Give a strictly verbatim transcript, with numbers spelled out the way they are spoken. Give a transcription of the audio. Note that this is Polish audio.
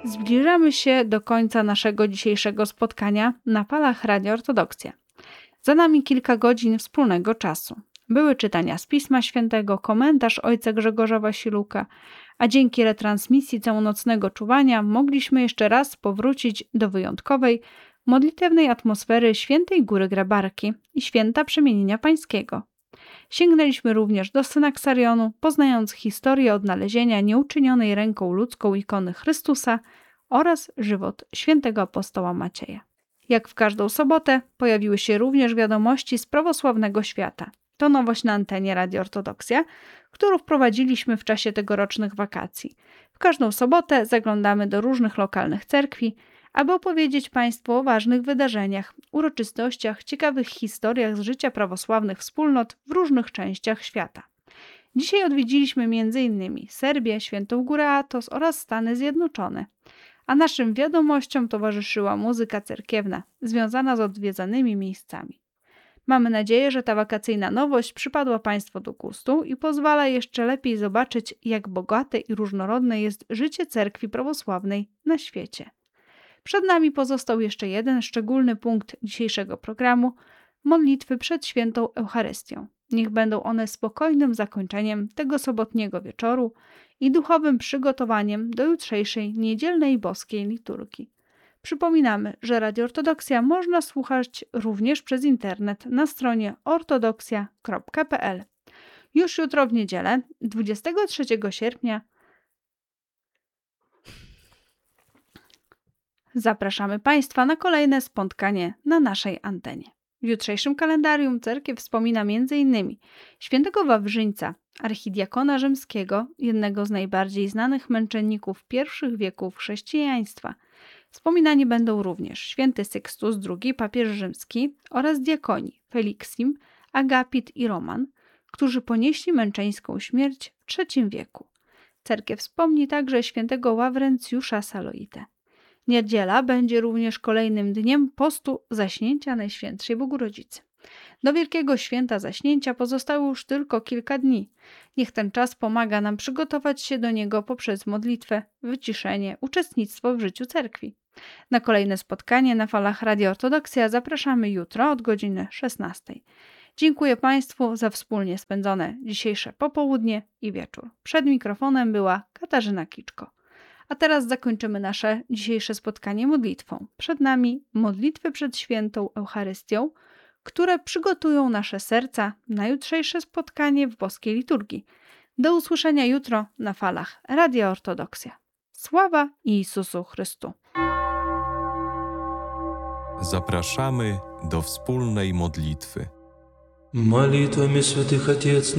Zbliżamy się do końca naszego dzisiejszego spotkania na falach Radia Ortodoksja. Za nami kilka godzin wspólnego czasu. Były czytania z Pisma Świętego, komentarz ojca Grzegorza Wasiluka, a dzięki retransmisji całonocnego czuwania mogliśmy jeszcze raz powrócić do wyjątkowej, modlitewnej atmosfery Świętej Góry Grabarki i Święta Przemienienia Pańskiego. Sięgnęliśmy również do Synaksarionu, poznając historię odnalezienia nieuczynionej ręką ludzką ikony Chrystusa oraz żywot świętego apostoła Macieja. Jak w każdą sobotę pojawiły się również wiadomości z prawosławnego świata. To nowość na antenie Radia Ortodoksja, którą wprowadziliśmy w czasie tegorocznych wakacji. W każdą sobotę zaglądamy do różnych lokalnych cerkwi, aby opowiedzieć Państwu o ważnych wydarzeniach, uroczystościach, ciekawych historiach z życia prawosławnych wspólnot w różnych częściach świata. Dzisiaj odwiedziliśmy między innymi Serbię, Świętą Górę Atos oraz Stany Zjednoczone. A naszym wiadomościom towarzyszyła muzyka cerkiewna, związana z odwiedzanymi miejscami. Mamy nadzieję, że ta wakacyjna nowość przypadła Państwu do gustu i pozwala jeszcze lepiej zobaczyć, jak bogate i różnorodne jest życie cerkwi prawosławnej na świecie. Przed nami pozostał jeszcze jeden szczególny punkt dzisiejszego programu – modlitwy przed świętą Eucharystią. Niech będą one spokojnym zakończeniem tego sobotniego wieczoru i duchowym przygotowaniem do jutrzejszej niedzielnej boskiej liturgii. Przypominamy, że Radio Ortodoksja można słuchać również przez internet na stronie ortodoksja kropka p l. Już jutro w niedzielę, dwudziestego trzeciego sierpnia, zapraszamy Państwa na kolejne spotkanie na naszej antenie. W jutrzejszym kalendarium cerkiew wspomina między innymi świętego Wawrzyńca, archidiakona rzymskiego, jednego z najbardziej znanych męczenników pierwszych wieków chrześcijaństwa. Wspominani będą również święty Sykstus drugi, papież rzymski oraz diakoni Feliksim, Agapit i Roman, którzy ponieśli męczeńską śmierć w trzecim wieku. Cerkiew wspomni także świętego Ławrencjusza Saloite. Niedziela będzie również kolejnym dniem postu Zaśnięcia Najświętszej Bogorodzicy. Do Wielkiego Święta Zaśnięcia pozostało już tylko kilka dni. Niech ten czas pomaga nam przygotować się do niego poprzez modlitwę, wyciszenie, uczestnictwo w życiu cerkwi. Na kolejne spotkanie na falach Radia Ortodoksja zapraszamy jutro od godziny szesnastej. Dziękuję Państwu za wspólnie spędzone dzisiejsze popołudnie i wieczór. Przed mikrofonem była Katarzyna Kiczko. A teraz zakończymy nasze dzisiejsze spotkanie modlitwą. Przed nami modlitwy przed świętą Eucharystią, które przygotują nasze serca na jutrzejsze spotkanie w boskiej liturgii. Do usłyszenia jutro na falach Radia Ortodoksja. Sława Jezusu Chrystu! Zapraszamy do wspólnej modlitwy. Молитвами святых Отец